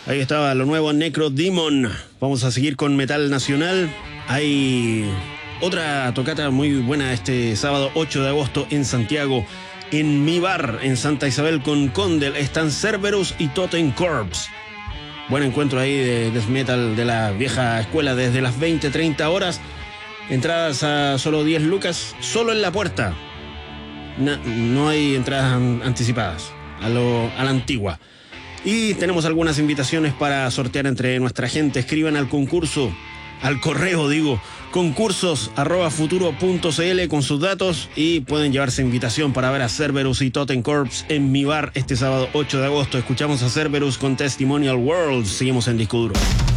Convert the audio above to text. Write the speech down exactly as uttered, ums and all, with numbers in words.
Ahí estaba lo nuevo Necrodemon. Vamos a seguir con metal nacional. Hay otra tocata muy buena este sábado ocho de agosto en Santiago, en Mi Bar, en Santa Isabel con Condel. Están Cerberus y Totem Corpse. Buen encuentro ahí de death metal de la vieja escuela desde las veinte treinta horas. Entradas a solo diez lucas, solo en la puerta. No, no hay entradas anticipadas, a, lo, a la antigua. Y tenemos algunas invitaciones para sortear entre nuestra gente. Escriban al concurso, al correo digo, concursos arroba futuro punto cl con sus datos y pueden llevarse invitación para ver a Cerberus y Totem Corpse en Mi Bar este sábado ocho de agosto. Escuchamos a Cerberus con Testimonial World. Seguimos en Disco Duro.